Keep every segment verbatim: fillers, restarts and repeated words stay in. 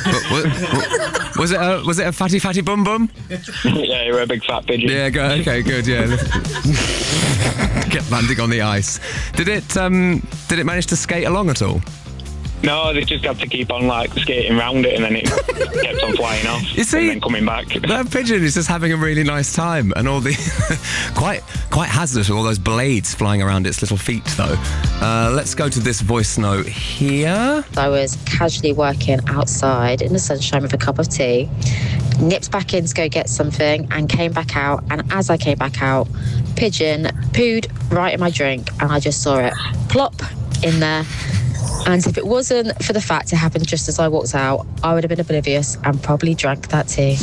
what, what, was it a was it a fatty fatty bum bum? Yeah, you're a big fat pigeon. Yeah, go, okay, good, yeah. Get landing on the ice. Did it um did it manage to skate along at all? No, they just had to keep on like skating around it, and then it kept on flying off. You see, and then coming back. That pigeon is just having a really nice time, and all the quite quite hazardous with all those blades flying around its little feet, though. Uh, let's go to this voice note here. I was casually working outside in the sunshine with a cup of tea, nipped back in to go get something, and came back out. And as I came back out, pigeon pooed right in my drink, and I just saw it plop in there. And if it wasn't for the fact it happened just as I walked out, I would have been oblivious and probably drank that tea.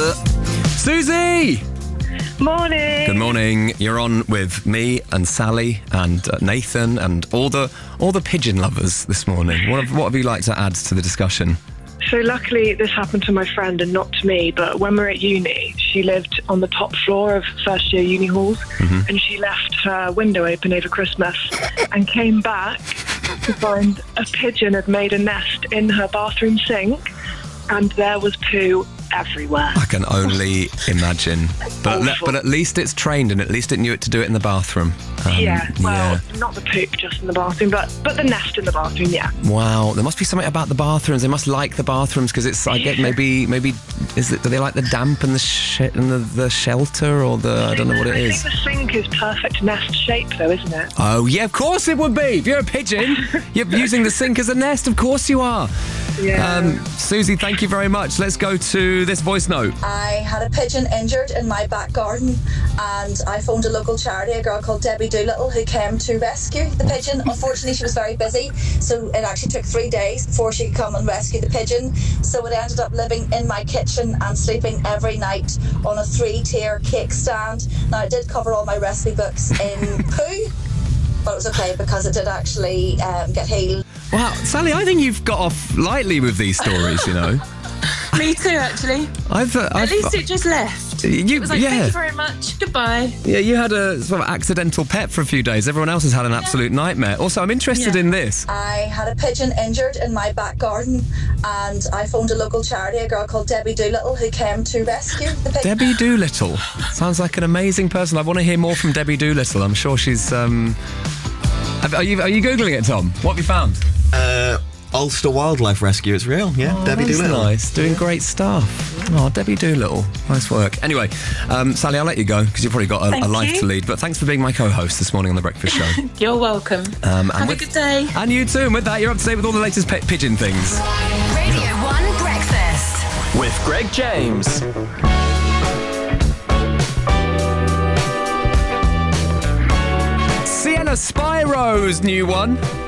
Susie! Morning. Good morning. You're on with me and Sally and uh, Nathan and all the all the pigeon lovers this morning. What have, what have you like to add to the discussion? So luckily this happened to my friend and not to me, but when we were at uni, she lived on the top floor of first year uni halls, mm-hmm. and she left her window open over Christmas and came back to find a pigeon had made a nest in her bathroom sink, and there was poo everywhere. I can only imagine. But le- but at least it's trained, and at least it knew it to do it in the bathroom. Um, yeah, well, yeah. not the poop just in the bathroom, but but the nest in the bathroom, yeah. Wow, there must be something about the bathrooms. They must like the bathrooms because it's. I get maybe maybe is it? Do they like the damp and the sh- and the, the shelter or the? I don't know what it I is. I think the sink is perfect nest shape, though, isn't it? Oh yeah, of course it would be. If you're a pigeon, you're using the sink as a nest. Of course you are. Yeah. Um, Susie, thank you very much. Let's go to this voice note. I had a pigeon injured in my back garden, and I phoned a local charity, a girl called Debbie Doolittle, who came to rescue the pigeon. Unfortunately, she was very busy, so it actually took three days before she could come and rescue the pigeon. So it ended up living in my kitchen and sleeping every night on a three-tier cake stand. Now, I did cover all my recipe books in poo, but it was okay because it did actually um, get healed. Wow, Sally, I think you've got off lightly with these stories, you know. Me too, actually. I've, uh, I've, At least it just left. You, it was like, yeah. thank you very much, goodbye. Yeah, you had a sort of accidental pet for a few days. Everyone else has had an absolute yeah. nightmare. Also, I'm interested yeah. in this. I had a pigeon injured in my back garden, and I phoned a local charity, a girl called Debbie Doolittle, who came to rescue the pigeon. Debbie Doolittle. Sounds like an amazing person. I want to hear more from Debbie Doolittle. I'm sure she's... Um... Are you, are you Googling it, Tom? What have you found? Uh... Ulster Wildlife Rescue, it's real, yeah. Oh, Debbie that's Doolittle. Nice, doing great stuff. Oh, Debbie Doolittle, nice work. Anyway, um, Sally, I'll let you go because you've probably got a, a life you. to lead. But thanks for being my co-host this morning on The Breakfast Show. You're welcome. Um, Have with, a good day. And you too. And with that, you're up to date with all the latest pet pigeon things. Radio one Breakfast with Greg James. Sienna Spiro's new one.